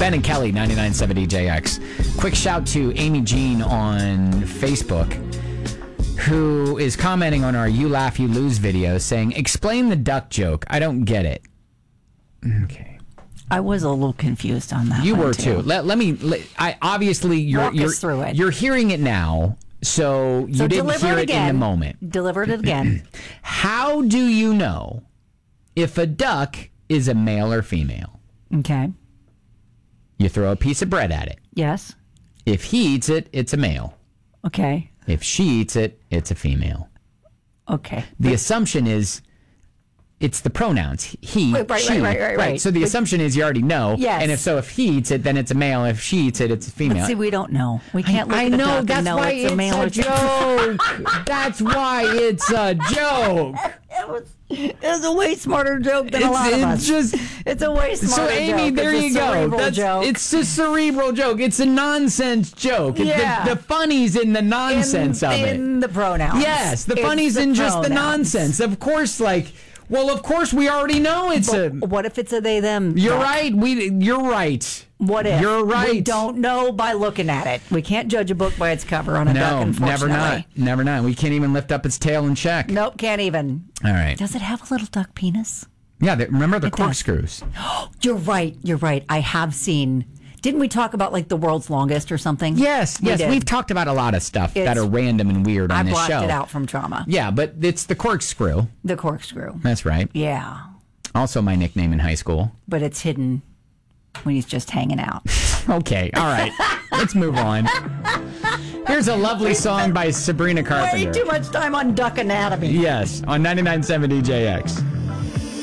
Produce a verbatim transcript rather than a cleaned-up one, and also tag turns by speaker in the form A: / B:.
A: Ben and Kelly, ninety-nine point seven D J X. Quick shout to Amy Jean on Facebook, who is commenting on our You Laugh, You Lose video, saying, explain the duck joke. I don't get it. Okay.
B: I was a little confused on that.
A: You
B: one
A: were
B: too.
A: too. Let, let me, let, I obviously, you're,
B: Walk us
A: you're,
B: through it.
A: you're hearing it now, so you
B: So
A: didn't
B: deliver
A: hear
B: it
A: it in
B: again.
A: the moment.
B: Delivered it again.
A: How do you know if a duck is a male or female?
B: Okay.
A: You throw a piece of bread at it.
B: Yes.
A: If he eats it, it's a male.
B: Okay.
A: If she eats it, it's a female.
B: Okay.
A: The assumption is it's the pronouns. He,
B: Right, right,
A: she.
B: right, right, right, right.
A: So the
B: But-
A: assumption is you already know.
B: Yes.
A: And if so, if he eats it, then it's a male. If she eats it, it's a female.
B: But see, we don't know. We can't look
A: I
B: at a
A: know,
B: duck
A: that's
B: and know
A: why
B: it's a
A: it's
B: male
A: a
B: or
A: joke. That's why it's a joke.
B: It was, it was a way smarter joke than a
A: It's-
B: lot of
A: it's
B: us.
A: just-
B: it's a way
A: So,
B: smarter
A: Amy,
B: joke.
A: there
B: It's a
A: you go.
B: cerebral
A: That's,
B: joke.
A: it's a cerebral joke. It's a nonsense joke. It's
B: Yeah.
A: The, the funny's in the nonsense
B: in,
A: of it.
B: in the pronouns.
A: Yes, the
B: It's
A: funny's
B: the
A: in just the
B: pronouns.
A: nonsense. Of course, like, well, of course we already know it's a.
B: But what if it's a they them?
A: You're
B: duck?
A: right. We. You're right.
B: What if?
A: You're right.
B: We don't know by looking at it. We can't judge a book by its cover on a duck,
A: No,
B: unfortunately.
A: never not. Never not. We can't even lift up its tail and check.
B: Nope, can't even.
A: All right.
B: Does it have a little duck penis?
A: Yeah. They, remember the
B: It does.
A: corkscrews?
B: You're right. You're right. I have seen. Didn't we talk about like the world's longest or something?
A: Yes.
B: We
A: Yes.
B: did.
A: We've talked about a lot of stuff that
B: It's-
A: are random and weird on
B: I
A: this
B: blocked
A: show.
B: it out from trauma.
A: Yeah, but it's the corkscrew.
B: The corkscrew.
A: That's right.
B: Yeah,
A: Also, my nickname in high school.
B: but it's hidden when he's just hanging out.
A: Okay. All right. Let's move on. Here's a lovely song by Sabrina
B: Way
A: Carpenter.
B: too much time on duck anatomy.
A: Yes, on ninety-nine point seven D J X.